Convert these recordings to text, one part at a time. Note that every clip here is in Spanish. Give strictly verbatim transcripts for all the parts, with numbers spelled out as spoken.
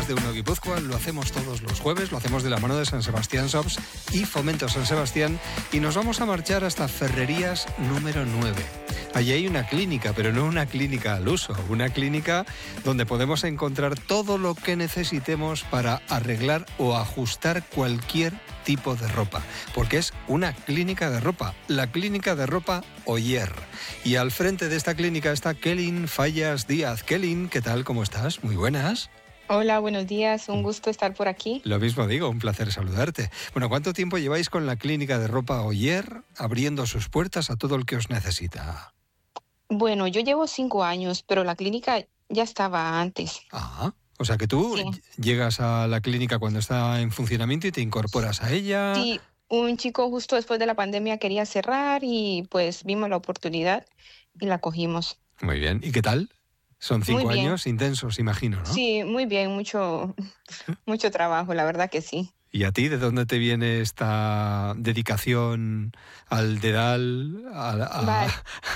de Uno Guipúzcoa, lo hacemos todos los jueves, lo hacemos de la mano de San Sebastián Shops y Fomento San Sebastián, y nos vamos a marchar hasta Ferrerías número nueve. Allí hay una clínica, pero no una clínica al uso, una clínica donde podemos encontrar todo lo que necesitemos para arreglar o ajustar cualquier tipo de ropa, porque es una clínica de ropa, la clínica de ropa Oyer. Y al frente de esta clínica está Kelin Fallas Díaz. Kelin, ¿qué tal? ¿Cómo estás? Muy buenas. Hola, buenos días, un gusto estar por aquí. Lo mismo digo, un placer saludarte. Bueno, ¿cuánto tiempo lleváis con la clínica de ropa Oyer abriendo sus puertas a todo el que os necesita? Bueno, yo llevo cinco años, pero la clínica ya estaba antes. Ah, o sea que tú Sí. llegas a la clínica cuando está en funcionamiento y te incorporas a ella. Sí, un chico justo después de la pandemia quería cerrar y pues vimos la oportunidad y la cogimos. Muy bien, ¿y qué tal? Son Muy cinco bien. años intensos, imagino, ¿no? Sí, muy bien, mucho, mucho trabajo, la verdad que sí. ¿Y a ti de dónde te viene esta dedicación al dedal, a- a- Vale.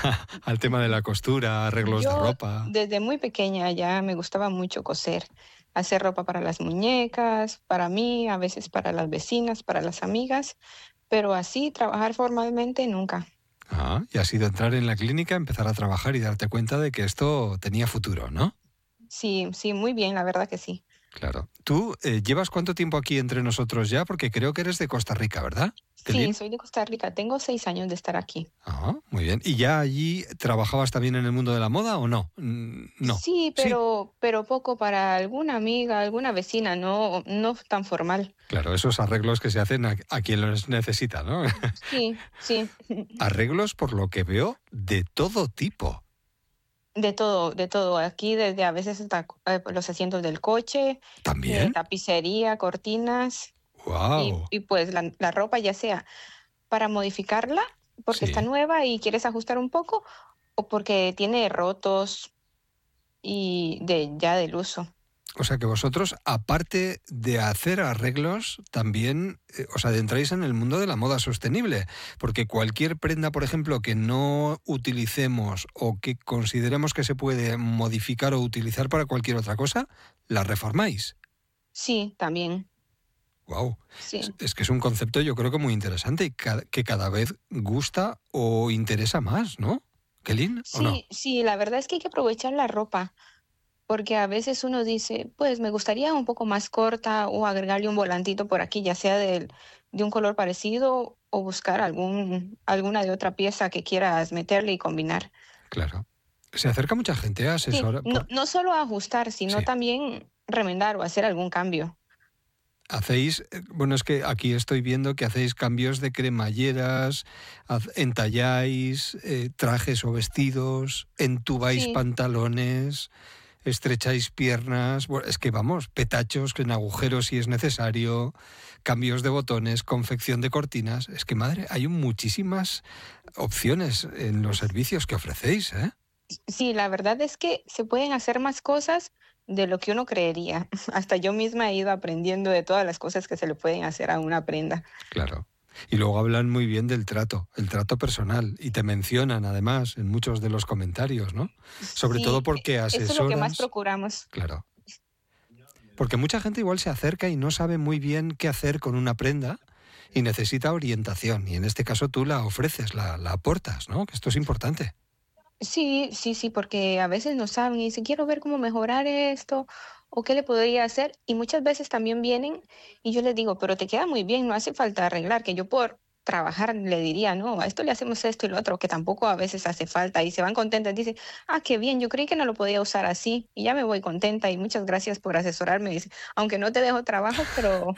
al tema de la costura, arreglos de Yo ropa? desde muy pequeña ya me gustaba mucho coser, hacer ropa para las muñecas, para mí, a veces para las vecinas, para las amigas, pero así trabajar formalmente nunca. Ah, y ha sido entrar en la clínica, empezar a trabajar y darte cuenta de que esto tenía futuro, ¿no? Sí, sí, muy bien, la verdad que sí. Claro. ¿Tú eh, llevas cuánto tiempo aquí entre nosotros ya? Porque creo que eres de Costa Rica, ¿verdad? Sí, Kelin? soy de Costa Rica, tengo seis años de estar aquí. Ah, muy bien. ¿Y ya allí trabajabas también en el mundo de la moda o no? Mm, no. Sí, Sí. pero, pero poco para alguna amiga, alguna vecina, no, no tan formal. Claro, esos arreglos que se hacen a, a quien los necesita, ¿no? Sí, sí, Arreglos, por lo que veo, de todo tipo. de todo, de todo. Aquí desde a veces hasta eh, los asientos del coche, eh, ¿También? tapicería, cortinas y, ¡Wow! y pues la, la ropa ya sea para modificarla porque está Sí. nueva y quieres ajustar un poco o porque tiene rotos y de ya del uso. O sea que vosotros, aparte de hacer arreglos, también eh, os adentráis en el mundo de la moda sostenible, porque cualquier prenda, por ejemplo, que no utilicemos o que consideremos que se puede modificar o utilizar para cualquier otra cosa, la reformáis. Sí, también, Wow. Es, sí. es que es un concepto yo creo que muy interesante y ca- que cada vez gusta o interesa más, ¿no? ¿Kelin? ¿O no? Sí, sí, la verdad es que hay que aprovechar la ropa, porque a veces uno dice, pues me gustaría un poco más corta o agregarle un volantito por aquí, ya sea del- de un color parecido o buscar algún, alguna de otra pieza que quieras meterle y combinar. Claro. Se acerca mucha gente a Sí, asesora no, por... no solo ajustar, sino Sí. también remendar o hacer algún cambio. Hacéis, eh, bueno, es que aquí estoy viendo que hacéis cambios de cremalleras, haz- entalláis eh, trajes o vestidos, entubáis Sí, pantalones, estrecháis piernas, bueno, es que vamos, petachos en agujeros si es necesario, cambios de botones, confección de cortinas, es que madre, hay muchísimas opciones en los servicios que ofrecéis, ¿eh? sí, la verdad es que se pueden hacer más cosas de lo que uno creería. Hasta yo misma he ido aprendiendo de todas las cosas que se le pueden hacer a una prenda. Claro. Y luego hablan muy bien del trato, el trato personal, y te mencionan además en muchos de los comentarios, ¿no? Sobre todo Sí, e- porque eso es lo que más asesoras, procuramos. claro, porque mucha gente igual se acerca y no sabe muy bien qué hacer con una prenda y necesita orientación, y en este caso tú la ofreces, la, la aportas, ¿no? Que esto es importante. Sí, sí, sí, porque a veces no saben y dicen, quiero ver cómo mejorar esto o qué le podría hacer. Y muchas veces también vienen y yo les digo, pero te queda muy bien, no hace falta arreglar, que yo por trabajar le diría, no, a esto le hacemos esto y lo otro, que tampoco a veces hace falta y se van contentas, dicen, ah, qué bien, yo creí que no lo podía usar así y ya me voy contenta y muchas gracias por asesorarme, dice, aunque no te dejo trabajo, pero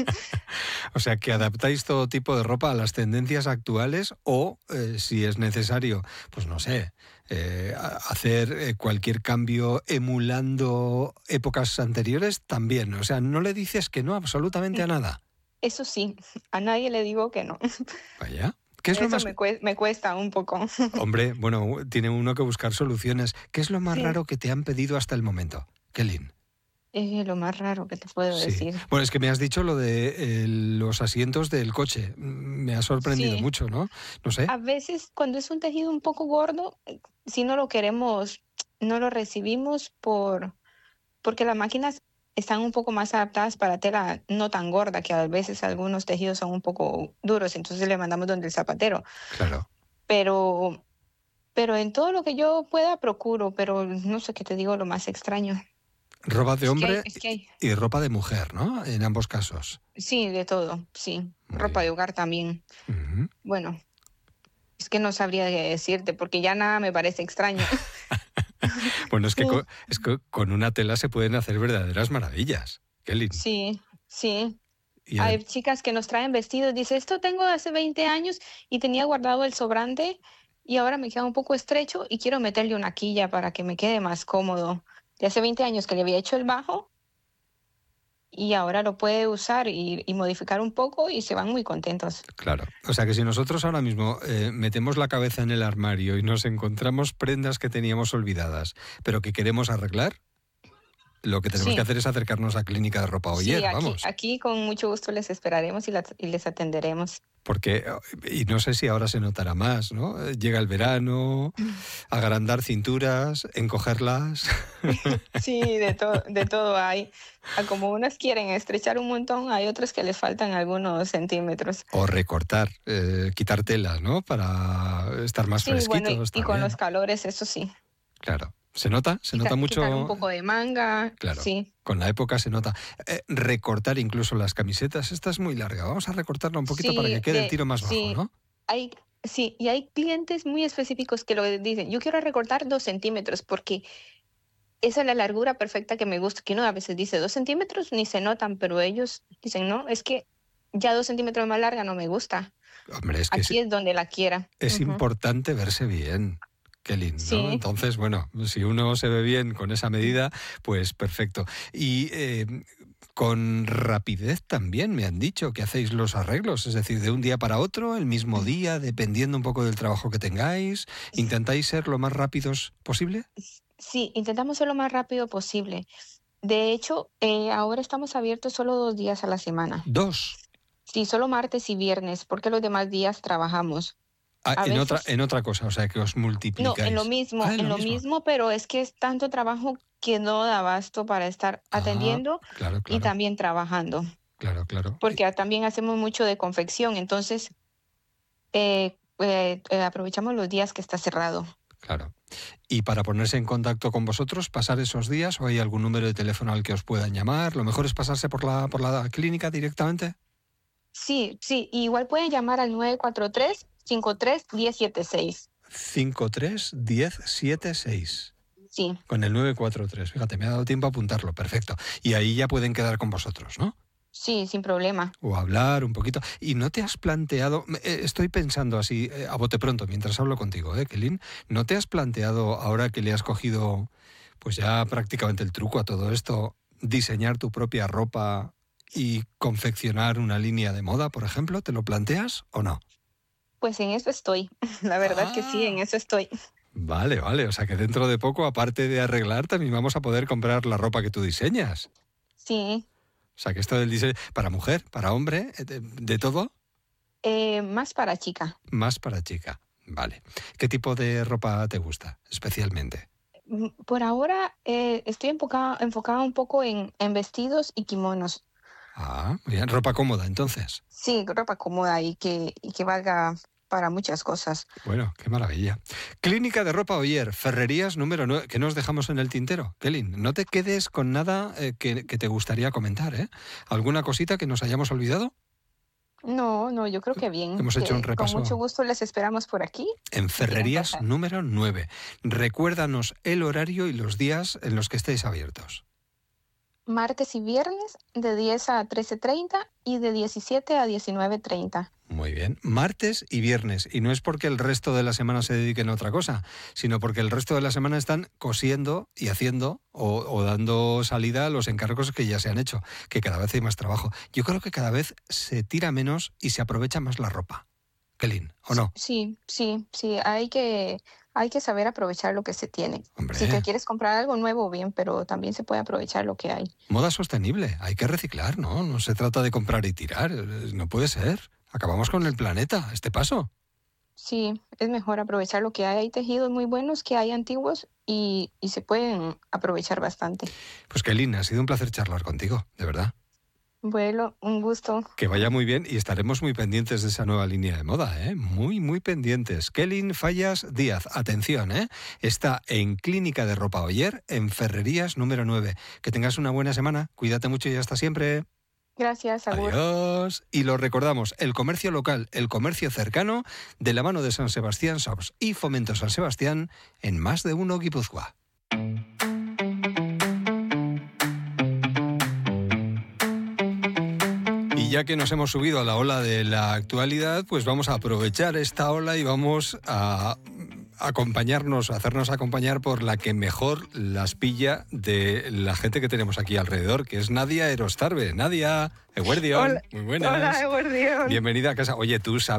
O sea, que adaptáis todo tipo de ropa a las tendencias actuales o, eh, si es necesario, pues no sé, eh, a- hacer eh, cualquier cambio emulando épocas anteriores también. O sea, no le dices que no absolutamente a nada. eso sí, a nadie le digo que no. Vaya. ¿Qué es lo Eso más... me cue- me cuesta un poco. Hombre, bueno, tiene uno que buscar soluciones. ¿Qué es lo más Sí. raro que te han pedido hasta el momento, Kelin? Es lo más raro que te puedo Sí. decir. Bueno, es que me has dicho lo de eh, los asientos del coche. Mm, Me ha sorprendido Sí, mucho, ¿no? No sé. a veces cuando es un tejido un poco gordo, eh, si no lo queremos, no lo recibimos por porque las máquinas están un poco más adaptadas para tela no tan gorda, que a veces algunos tejidos son un poco duros, entonces le mandamos donde el zapatero. Claro. Pero, pero en todo lo que yo pueda procuro, pero no sé qué te digo, lo más extraño. Ropa de Es que hay, hombre es que hay. y ropa de mujer, ¿no? En ambos casos. Sí, de todo, sí. Muy Ropa de bien. hogar también. Ujú. Bueno, es que no sabría qué decirte, porque ya nada me parece extraño. Bueno, es que, Sí, con, es que con una tela se pueden hacer verdaderas maravillas, Kelly. sí, sí. Y Hay adem- chicas que nos traen vestidos, dice, esto tengo de hace veinte años y tenía guardado el sobrante y ahora me queda un poco estrecho y quiero meterle una quilla para que me quede más cómodo. De hace veinte años que le había hecho el bajo y ahora lo puede usar y, y modificar un poco y se van muy contentos. claro. O sea que si nosotros ahora mismo eh, metemos la cabeza en el armario y nos encontramos prendas que teníamos olvidadas, pero que queremos arreglar, lo que tenemos que Sí, hacer es acercarnos a Clínica de Ropa sí, Oyer, aquí, vamos. aquí con mucho gusto les esperaremos y, las- y les atenderemos. Porque, y no sé si ahora se notará más, ¿no? Eh, Llega el verano, agrandar cinturas, encogerlas. Sí, de todo, de todo hay. Ah, como unas quieren estrechar un montón, hay otras que les faltan algunos centímetros. O recortar, eh, quitar telas, ¿no? Para estar más Sí, bueno, y, fresquitos y con los también. calores, eso sí. Claro. ¿Se nota? ¿Se nota Quita- quitar un mucho? poco de manga, Claro. sí. Con la época se nota. Eh, recortar incluso las camisetas. Esta es muy larga. Vamos a recortarla un poquito para Sí, que quede el de, tiro más bajo, sí, ¿no? hay, sí, y hay clientes muy específicos que lo dicen, yo quiero recortar dos centímetros porque esa es la largura perfecta que me gusta, que uno a veces dice dos centímetros ni se notan, pero ellos dicen, no, es que ya dos centímetros más larga no me gusta. Hombre, es que es, Aquí es donde la quiera. es Ujú. importante verse bien. Qué lindo, ¿no? Sí, Entonces, bueno, si uno se ve bien con esa medida, pues perfecto. Y eh, con rapidez también me han dicho que hacéis los arreglos, es decir, de un día para otro, el mismo día, dependiendo un poco del trabajo que tengáis. ¿Intentáis ser lo más rápidos posible? sí, intentamos ser lo más rápido posible. De hecho, eh, ahora estamos abiertos solo dos días a la semana. Dos. Sí, solo martes y viernes, porque los demás días trabajamos. Ah, A en otra, veces, en otra cosa, o sea, que os no, en lo multiplicáis. Ah, mismo, en en lo lo mismo. mismo, pero es que es tanto trabajo que no da abasto para estar Ah, atendiendo claro, y claro, también trabajando, claro, claro. Y- porque también hacemos mucho de confección, entonces eh, eh, eh, aprovechamos los días que está cerrado. Claro. Y para ponerse en contacto con vosotros, pasar esos días, o hay algún número de teléfono al que os puedan llamar, lo mejor es pasarse por la, por la clínica directamente. Sí, sí, igual pueden llamar al nueve cuatro tres, cinco tres, uno cero siete seis. cinco tres diez siete seis. Sí, Con el nueve cuatro tres. Fíjate, me ha dado tiempo a apuntarlo. Perfecto. Y ahí ya pueden quedar con vosotros, ¿no? sí, sin problema. O hablar un poquito. ¿Y no te has planteado, me- eh, estoy pensando así, eh, a bote pronto, mientras hablo contigo, ¿eh, Kelin? ¿No te has planteado, ahora que le has cogido, pues ya prácticamente el truco a todo esto, diseñar tu propia ropa y confeccionar una línea de moda, por ejemplo? ¿Te lo planteas o no? Pues en eso estoy. La verdad que sí, en Ah, eso estoy. vale, vale. O sea que dentro de poco, aparte de arreglar, también vamos a poder comprar la ropa que tú diseñas. Sí, O sea que esto del diseño, para mujer, para hombre, eh, de, de todo, eh, más para chica. más para chica. Vale. ¿Qué tipo de ropa te gusta especialmente? Mm, Por ahora eh, estoy enfocada, enfocada un poco en, en vestidos y kimonos. Ah, muy bien. Ropa cómoda, entonces. Sí, ropa cómoda y que, y que valga para muchas cosas. Bueno, qué maravilla. Clínica de Ropa Oyer, Ferrerías número nueve. ¿Qué nos dejamos en el tintero? Kelin, no te quedes con nada eh, que, que te gustaría comentar, ¿eh? ¿Alguna cosita que nos hayamos olvidado? No, no, yo creo que bien, Hemos hecho un que con mucho repaso gusto les esperamos por aquí en y quieren Ferrerías pasar. número nueve. Recuérdanos el horario y los días en los que estéis abiertos. Martes y viernes de diez a trece treinta y de diecisiete a diecinueve treinta. Muy bien. Martes y viernes. Y no es porque el resto de la semana se dediquen a otra cosa, sino porque el resto de la semana están cosiendo y haciendo o, o dando salida a los encargos que ya se han hecho, que cada vez hay más trabajo. Yo creo que cada vez se tira menos y se aprovecha más la ropa. Kelin, ¿o no? Sí, sí, sí, hay que, hay que saber aprovechar lo que se tiene. Si te Hombre, quieres comprar algo nuevo, bien, pero también se puede aprovechar lo que hay. moda sostenible. Hay que reciclar, ¿no? No se trata de comprar y tirar. eh, No puede ser. Acabamos con el planeta, a este paso. Sí, es mejor aprovechar lo que hay. Hay tejidos muy buenos que hay antiguos y, y se pueden aprovechar bastante. Pues Kelin, ha sido un placer charlar contigo, de verdad. Bueno, un gusto. Que vaya muy bien y estaremos muy pendientes de esa nueva línea de moda, ¿eh? Muy, muy pendientes. Kelin Fallas Díaz, atención, ¿eh? Está en Clínica de Ropa Oller, en Ferrerías número nueve. Que tengas una buena semana, cuídate mucho y hasta siempre. Gracias, agur. Adiós. Y lo recordamos, el comercio local, el comercio cercano, de la mano de San Sebastián Shops y Fomento San Sebastián, en Más de Uno Guipúzcoa. Y ya que nos hemos subido a la ola de la actualidad, pues vamos a aprovechar esta ola y vamos a acompañarnos, hacernos acompañar por la que mejor las pilla de la gente que tenemos aquí alrededor, que es Nadia Erostarbe. Nadia, Eguerdión, muy buenas. Hola, Eguerdión. Bienvenida a casa. Oye, tú sabes